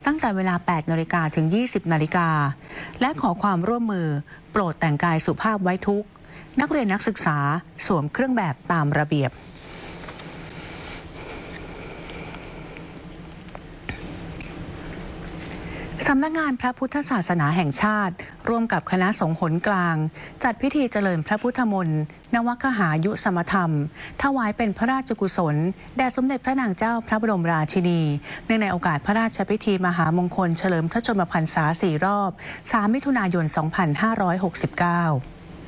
ตั้งแต่เวลา 8 นาฬิกาถึง 20 นาฬิกา และขอความร่วมมือโปรดแต่งกายสุภาพไว้ทุกนักเรียนนักศึกษาสวมเครื่องแบบตามระเบียบสำนักงานพระพุทธศาสนาแห่งชาติร่วมกับคณะสงฆ์หนกลางจัดพิธีเจริญพระพุทธมนต์นวคหายุสมธรรมถวายเป็นพระราชกุศลแด่สมเด็จพระนางเจ้าพระบรมราชินีเนื่องในโอกาสพระราชพิธีมหามงคลเฉลิมพระชนมพรรษา 4 รอบ 3 มิถุนายน 2569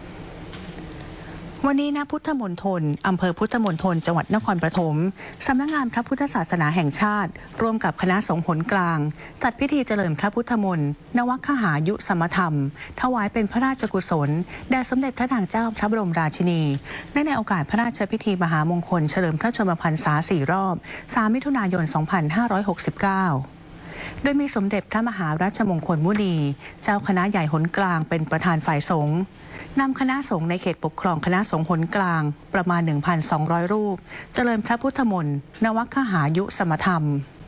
วันนี้ณพุทธมณฑลอำเภอพุทธมณฑลจังหวัดนครปฐมสำนักงานพระพุทธศาสนาแห่งชาติร่วมกับคณะสงฆ์หนกลางจัดพิธีเจริญพระพุทธมนต์นวคหายุสมธรรมถวายเป็นพระราชกุศลแด่สมเด็จพระนางเจ้าพระบรมราชินีเนื่องในโอกาสพระราชพิธีมหามงคลเฉลิมพระชนมพรรษา 4 รอบ 3 มิถุนายน 2569โดยมีสมเด็จพระมหาราชมงคลมุนีเจ้าคณะใหญ่หนกลางเป็นประธานฝ่ายสงฆ์นำคณะสงฆ์ในเขตปกครองคณะสงฆ์หนกลางประมาณ 1,200 รูปเจริญพระพุทธมนต์นวคหายุสมธรรม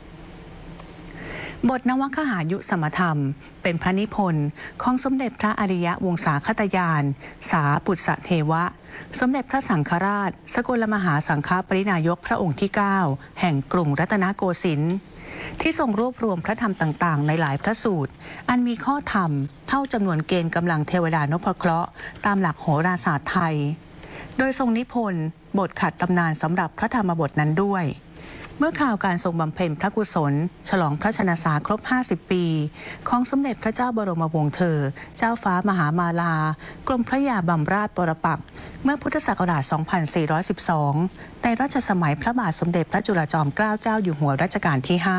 บทนวคหายุสมธรรมเป็นพระนิพนธ์ของสมเด็จพระอริยวงศาคตยานสาปุตสเทวะสมเด็จพระสังฆราชสกลมหาสังฆปรินายกพระองค์ที่ 9 แห่งกรุงรัตนโกสินทร์ที่ทรงรวบรวมพระธรรมต่างๆในหลายพระสูตรอันมีข้อธรรมเท่าจำนวนเกณฑ์กำลังเทวดานพเคราะห์ตามหลักโหราศาสตร์ไทยโดยทรงนิพนธ์บทขัดตำนานสำหรับพระธรรมบทนั้นด้วยเมื่อคราวการทรงบำเพ็ญพระกุศลฉลองพระชนสาครบ 50 ปีของสมเด็จพระเจ้าบรมวงศ์เธอเจ้าฟ้ามหามาลากรมพระยาบำราชปรปักษ์เมื่อพุทธศักราช 2412 ในรัชสมัยพระบาทสมเด็จพระจุลจอมเกล้าเจ้าอยู่หัวรัชกาลที่ 5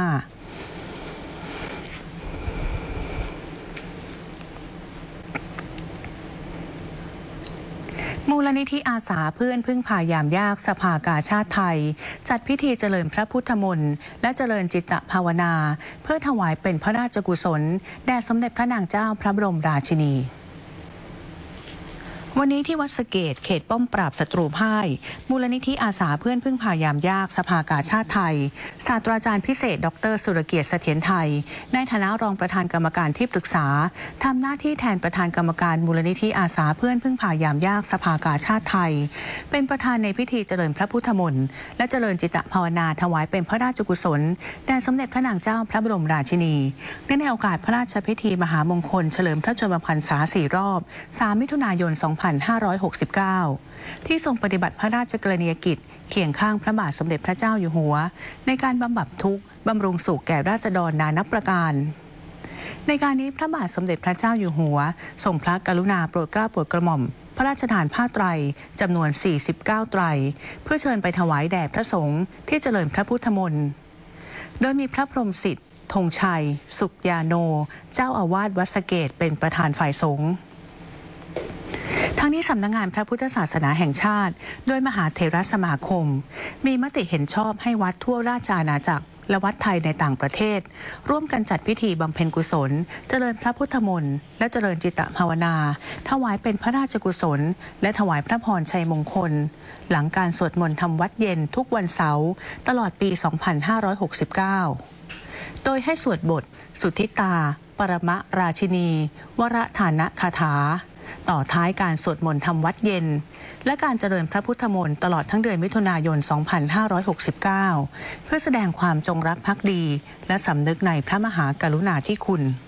มูลนิธิอาสาเพื่อนพึ่งพายามยากสภากาชาติไทยจัดพิธีเจริญพระพุทธมนต์และเจริญจิตตภาวนาเพื่อถวายเป็นพระราชกุศลแด่สมเด็จพระนางเจ้าพระบรมราชินีวันนี้ที่วัดสะเกษเขตป้อมปราบศัตรูพ่ายมูลนิธิอาสาเพื่อนพึ่งพายามยากสภากาชาติไทยศาสตราจารย์พิเศษดร.สุรเกียรติเสถียรไทยในฐานะรองประธานกรรมการที่ปรึกษาทำหน้าที่แทนประธานกรรมการมูลนิธิอาสาเพื่อนพึ่งพายามยากสภากาชาติไทยเป็นประธานในพิธีเจริญพระพุทธมนต์และเจริญจิตตภาวนาถวายเป็นพระราชกุศลแด่สมเด็จพระนางเจ้าพระบรมราชินีเนื่องในโอกาสพระราชพิธีมหามงคลเฉลิมพระชนมพรรษา 4 รอบ 3 มิถุนายน 2569ที่ทรงปฏิบัติพระราชกรณียกิจเคียงข้างพระบาทสมเด็จพระเจ้าอยู่หัวในการบำบัดทุกข์บำรุงสุขแก่ราษฎรนานับประการในการนี้พระบาทสมเด็จพระเจ้าอยู่หัวทรงพระกรุณาโปรดเกล้าโปรดกระหม่อมพระราชทานผ้าไตรจำนวน 49 ไตรเพื่อเชิญไปถวายแด่พระสงฆ์ที่เจริญพระพุทธมนต์โดยมีพระพรหมสิทธิ์ธงชัยสุขยาโนเจ้าอาวาสวัดสะเกษเป็นประธานฝ่ายสงฆ์ทั้งนี้สำนักงานพระพุทธศาสนาแห่งชาติโดยมหาเถรสมาคมมีมติเห็นชอบให้วัดทั่วราชอาณาจักรและวัดไทยในต่างประเทศร่วมกันจัดพิธีบำเพ็ญกุศลเจริญพระพุทธมนต์และเจริญจิตตภาวนาถวายเป็นพระราชกุศลและถวายพระพรชัยมงคลหลังการสวดมนต์ทำวัดเย็นทุกวันเสาร์ตลอดปี 2569 โดยให้สวดบทสุทธิตาปรมราชินีวรฐานคาถาต่อท้ายการสวดมนต์ทำวัดเย็นและการเจริญพระพุทธมนต์ตลอดทั้งเดือนมิถุนายน 2569 เพื่อแสดงความจงรักภักดีและสำนึกในพระมหากรุณาธิคุณ